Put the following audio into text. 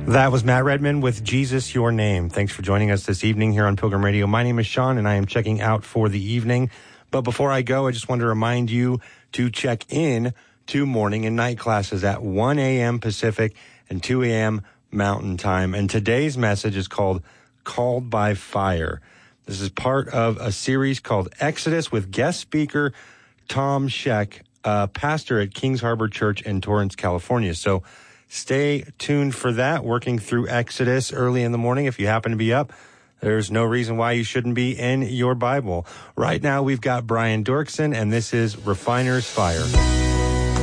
That was Matt Redman with Jesus Your Name. Thanks for joining us this evening here on Pilgrim Radio. My name is Sean, and I am checking out for the evening. But before I go, I just want to remind you to check in to morning and night classes at 1 a.m. Pacific and 2 a.m. Mountain Time. And today's message is called Called by Fire. This is part of a series called Exodus with guest speaker Tom Scheck, pastor at Kings Harbor Church in Torrance, California. So stay tuned for that, working through Exodus early in the morning. If you happen to be up, there's no reason why you shouldn't be in your Bible. Right now, we've got Brian Doerksen, and this is Refiner's Fire.